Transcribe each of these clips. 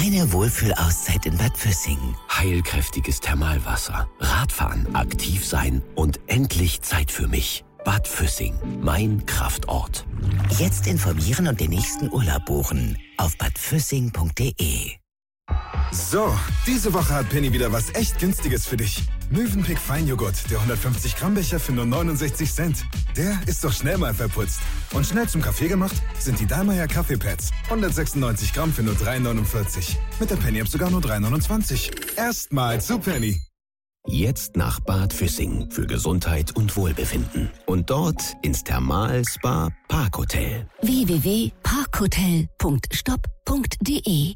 Deine Wohlfühlauszeit in Bad Füssing. Heilkräftiges Thermalwasser, Radfahren, aktiv sein und endlich Zeit für mich. Bad Füssing, mein Kraftort. Jetzt informieren und den nächsten Urlaub buchen auf badfüssing.de. So, diese Woche hat Penny wieder was echt Günstiges für dich. Mövenpick Feinjoghurt, der 150 Gramm Becher für nur 69 Cent. Der ist doch schnell mal verputzt. Und schnell zum Kaffee gemacht sind die Dallmayr Kaffeepads. 196 Gramm für nur 3,49. Mit der Penny-App sogar nur 3,29. Erstmal zu Penny. Jetzt nach Bad Füssing für Gesundheit und Wohlbefinden. Und dort ins Thermal-Spa Parkhotel. www.parkhotel.stop.de.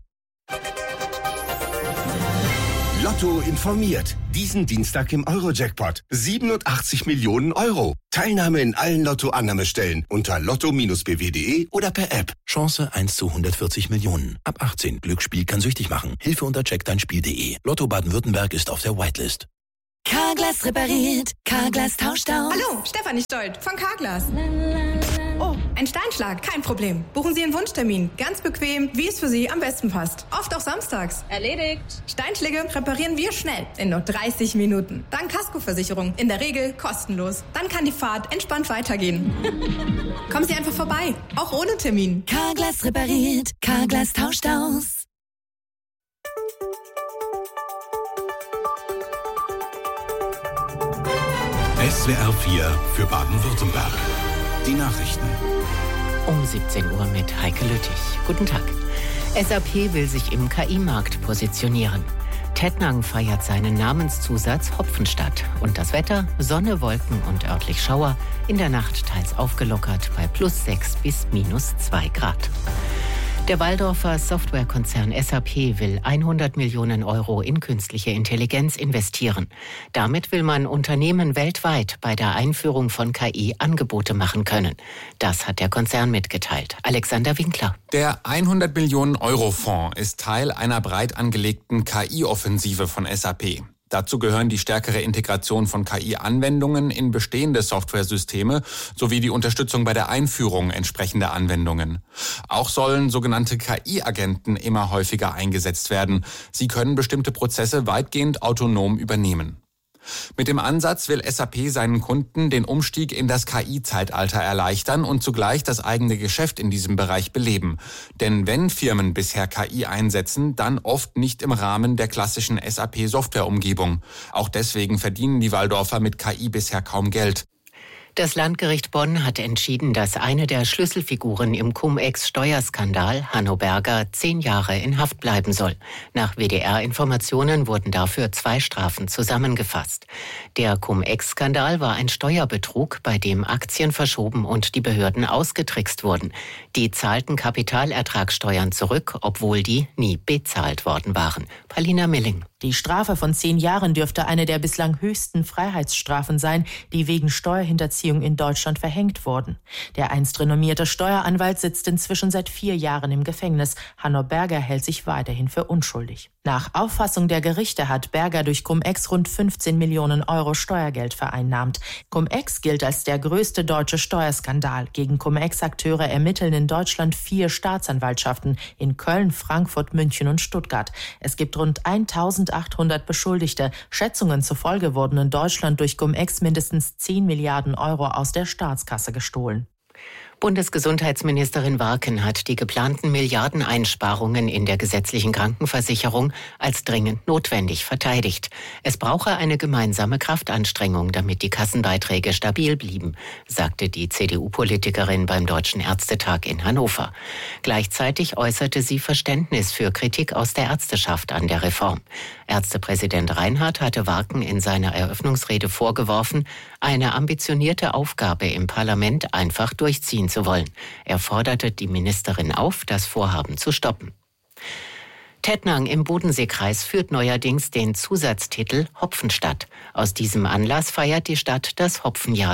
Lotto informiert. Diesen Dienstag im Euro-Jackpot. 87 Millionen Euro. Teilnahme in allen Lotto-Annahmestellen unter lotto-bw.de oder per App. Chance 1 zu 140 Millionen. Ab 18. Glücksspiel kann süchtig machen. Hilfe unter checkdeinspiel.de. Lotto Baden-Württemberg ist auf der Whitelist. Carglass repariert, Carglass tauscht aus. Hallo, Stefanie Stolt von Carglass. Oh, ein Steinschlag, kein Problem. Buchen Sie einen Wunschtermin. Ganz bequem, wie es für Sie am besten passt. Oft auch samstags. Erledigt. Steinschläge reparieren wir schnell, in nur 30 Minuten. Dank Kaskoversicherung, in der Regel kostenlos. Dann kann die Fahrt entspannt weitergehen. Kommen Sie einfach vorbei, auch ohne Termin. Carglass repariert, Carglass tauscht aus. SWR 4 für Baden-Württemberg. Die Nachrichten. Um 17 Uhr mit Heike Lüttich. Guten Tag. SAP will sich im KI-Markt positionieren. Tettnang feiert seinen Namenszusatz Hopfenstadt. Und das Wetter? Sonne, Wolken und örtlich Schauer. In der Nacht teils aufgelockert bei +6 bis -2 Grad. Der Walldorfer Softwarekonzern SAP will 100 Millionen Euro in künstliche Intelligenz investieren. Damit will man Unternehmen weltweit bei der Einführung von KI Angebote machen können. Das hat der Konzern mitgeteilt. Alexander Winkler. Der 100 Millionen Euro Fonds ist Teil einer breit angelegten KI-Offensive von SAP. Dazu gehören die stärkere Integration von KI-Anwendungen in bestehende Softwaresysteme sowie die Unterstützung bei der Einführung entsprechender Anwendungen. Auch sollen sogenannte KI-Agenten immer häufiger eingesetzt werden. Sie können bestimmte Prozesse weitgehend autonom übernehmen. Mit dem Ansatz will SAP seinen Kunden den Umstieg in das KI-Zeitalter erleichtern und zugleich das eigene Geschäft in diesem Bereich beleben. Denn wenn Firmen bisher KI einsetzen, dann oft nicht im Rahmen der klassischen SAP-Softwareumgebung. Auch deswegen verdienen die Walldorfer mit KI bisher kaum Geld. Das Landgericht Bonn hat entschieden, dass eine der Schlüsselfiguren im Cum-Ex-Steuerskandal, Hanno Berger, 10 Jahre in Haft bleiben soll. Nach WDR-Informationen wurden dafür 2 Strafen zusammengefasst. Der Cum-Ex-Skandal war ein Steuerbetrug, bei dem Aktien verschoben und die Behörden ausgetrickst wurden. Die zahlten Kapitalertragssteuern zurück, obwohl die nie bezahlt worden waren. Paulina Milling. Die Strafe von 10 Jahren dürfte eine der bislang höchsten Freiheitsstrafen sein, die wegen Steuerhinterziehung in Deutschland verhängt wurden. Der einst renommierte Steueranwalt sitzt inzwischen seit 4 Jahren im Gefängnis. Hanno Berger hält sich weiterhin für unschuldig. Nach Auffassung der Gerichte hat Berger durch Cum-Ex rund 15 Millionen Euro Steuergeld vereinnahmt. Cum-Ex gilt als der größte deutsche Steuerskandal. Gegen Cum-Ex-Akteure ermitteln in Deutschland 4 Staatsanwaltschaften in Köln, Frankfurt, München und Stuttgart. Es gibt rund 1800 Beschuldigte. Schätzungen zufolge wurden in Deutschland durch Cum-Ex mindestens 10 Milliarden Euro aus der Staatskasse gestohlen. Bundesgesundheitsministerin Warken hat die geplanten Milliardeneinsparungen in der gesetzlichen Krankenversicherung als dringend notwendig verteidigt. Es brauche eine gemeinsame Kraftanstrengung, damit die Kassenbeiträge stabil blieben, sagte die CDU-Politikerin beim Deutschen Ärztetag in Hannover. Gleichzeitig äußerte sie Verständnis für Kritik aus der Ärzteschaft an der Reform. Ärztepräsident Reinhardt hatte Warken in seiner Eröffnungsrede vorgeworfen, eine ambitionierte Aufgabe im Parlament einfach durchziehen zu wollen. Er forderte die Ministerin auf, das Vorhaben zu stoppen. Tettnang im Bodenseekreis führt neuerdings den Zusatztitel Hopfenstadt. Aus diesem Anlass feiert die Stadt das Hopfenjahr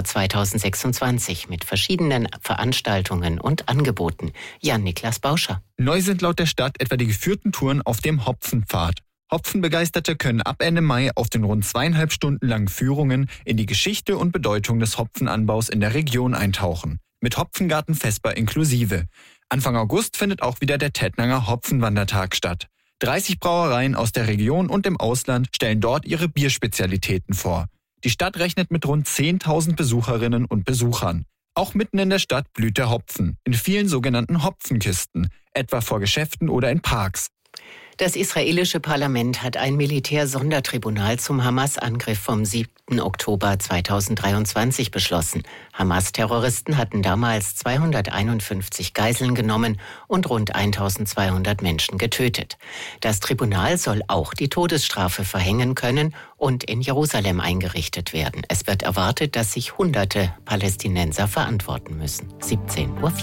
2026 mit verschiedenen Veranstaltungen und Angeboten. Jan-Niklas Bauscher. Neu sind laut der Stadt etwa die geführten Touren auf dem Hopfenpfad. Hopfenbegeisterte können ab Ende Mai auf den rund 2,5 Stunden langen Führungen in die Geschichte und Bedeutung des Hopfenanbaus in der Region eintauchen. Mit Hopfengarten Vesper inklusive. Anfang August findet auch wieder der Tettnanger Hopfenwandertag statt. 30 Brauereien aus der Region und im Ausland stellen dort ihre Bierspezialitäten vor. Die Stadt rechnet mit rund 10.000 Besucherinnen und Besuchern. Auch mitten in der Stadt blüht der Hopfen, in vielen sogenannten Hopfenkisten, etwa vor Geschäften oder in Parks. Das israelische Parlament hat ein Militärsondertribunal zum Hamas-Angriff vom 7. Oktober 2023 beschlossen. Hamas-Terroristen hatten damals 251 Geiseln genommen und rund 1.200 Menschen getötet. Das Tribunal soll auch die Todesstrafe verhängen können und in Jerusalem eingerichtet werden. Es wird erwartet, dass sich Hunderte Palästinenser verantworten müssen. 17:04 Uhr.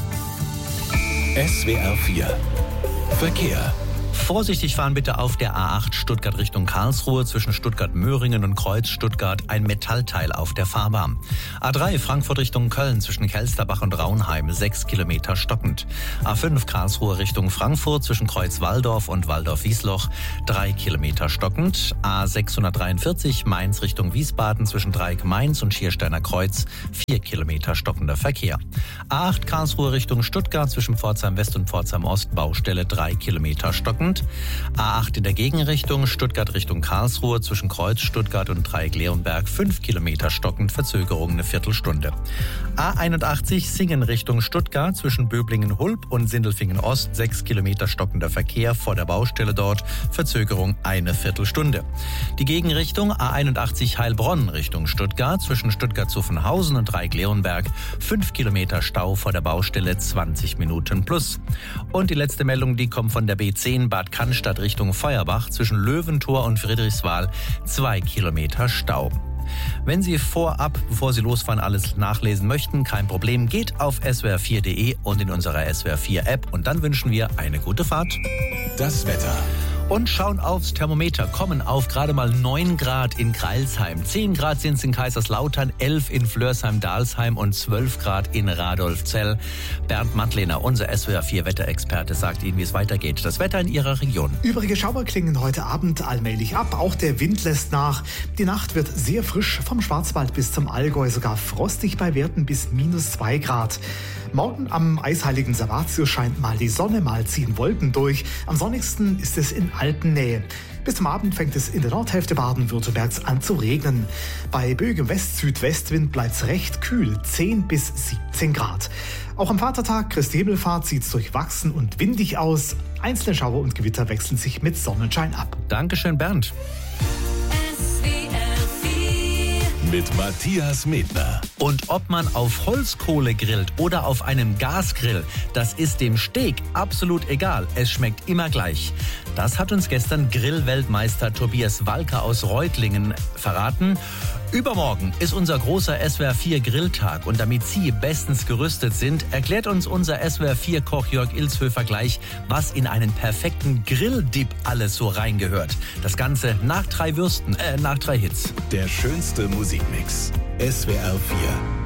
SWR 4 Verkehr. Vorsichtig fahren bitte auf der A8 Stuttgart Richtung Karlsruhe zwischen Stuttgart-Möhringen und Kreuz Stuttgart ein Metallteil auf der Fahrbahn. A3 Frankfurt Richtung Köln zwischen Kelsterbach und Raunheim 6 Kilometer stockend. A5 Karlsruhe Richtung Frankfurt zwischen Kreuz Walldorf und Walldorf-Wiesloch 3 Kilometer stockend. A643 Mainz Richtung Wiesbaden zwischen Dreieck-Mainz und Schiersteiner Kreuz 4 Kilometer stockender Verkehr. A8 Karlsruhe Richtung Stuttgart zwischen Pforzheim West und Pforzheim Ost Baustelle 3 Kilometer stockend. A8 in der Gegenrichtung, Stuttgart Richtung Karlsruhe zwischen Kreuz Stuttgart und Dreieck-Leonberg 5 Kilometer stockend, Verzögerung eine Viertelstunde. A81 Singen Richtung Stuttgart zwischen Böblingen-Hulb und Sindelfingen-Ost 6 Kilometer stockender Verkehr vor der Baustelle dort, Verzögerung eine Viertelstunde. Die Gegenrichtung A81 Heilbronn Richtung Stuttgart zwischen Stuttgart-Zuffenhausen und Dreieck-Leonberg 5 Kilometer Stau vor der Baustelle 20 Minuten plus. Und die letzte Meldung, die kommt von der B10 Bad Cannstatt Richtung Feuerbach zwischen Löwentor und Friedrichswal 2 Kilometer Stau. Wenn Sie vorab, bevor Sie losfahren, alles nachlesen möchten, kein Problem, geht auf swr4.de und in unserer SWR4-App und dann wünschen wir eine gute Fahrt. Das Wetter. Und schauen aufs Thermometer, kommen auf gerade mal 9 Grad in Crailsheim, 10 Grad sind es in Kaiserslautern, 11 in Flörsheim-Dalsheim und 12 Grad in Radolfzell. Bernd Mattlehner, unser SWR4-Wetterexperte, sagt Ihnen, wie es weitergeht. Das Wetter in Ihrer Region. Übrige Schauer klingen heute Abend allmählich ab, auch der Wind lässt nach. Die Nacht wird sehr frisch, vom Schwarzwald bis zum Allgäu sogar frostig bei Werten bis -2 Grad. Morgen am eisheiligen Servatius scheint mal die Sonne, mal ziehen Wolken durch. Am sonnigsten ist es in Alpennähe. Bis zum Abend fängt es in der Nordhälfte Baden-Württembergs an zu regnen. Bei böigem West-Südwestwind bleibt es recht kühl, 10 bis 17 Grad. Auch am Vatertag, Christi Himmelfahrt, sieht es durchwachsen und windig aus. Einzelne Schauer und Gewitter wechseln sich mit Sonnenschein ab. Dankeschön, Bernd. Mit Matthias Medner. Und ob man auf Holzkohle grillt oder auf einem Gasgrill, das ist dem Steak absolut egal. Es schmeckt immer gleich. Das hat uns gestern Grillweltmeister Tobias Walker aus Reutlingen verraten. Übermorgen ist unser großer SWR4 Grilltag und damit Sie bestens gerüstet sind, erklärt uns unser SWR4-Koch Jörg Ilshöfer gleich, was in einen perfekten Grilldip alles so reingehört. Das Ganze nach 3 Hits. Der schönste Musikmix. SWR4